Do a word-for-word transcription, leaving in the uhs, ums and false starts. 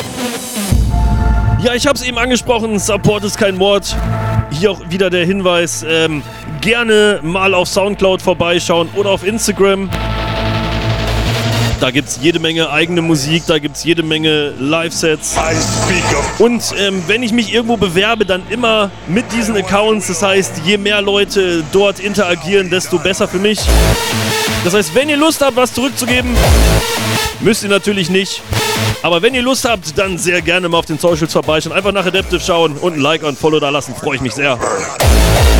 Ja, ich habe es eben angesprochen, Support ist kein Mord. Hier auch wieder der Hinweis, ähm, gerne mal auf Soundcloud vorbeischauen oder auf Instagram. Da gibt es jede Menge eigene Musik, da gibt es jede Menge Live-Sets. Und ähm, wenn ich mich irgendwo bewerbe, dann immer mit diesen Accounts. Das heißt, je mehr Leute dort interagieren, desto besser für mich. Das heißt, wenn ihr Lust habt, was zurückzugeben, müsst ihr natürlich nicht. Aber wenn ihr Lust habt, dann sehr gerne mal auf den Socials vorbeischauen. Einfach nach Adaptive schauen und ein Like und ein Follow da lassen, freue ich mich sehr.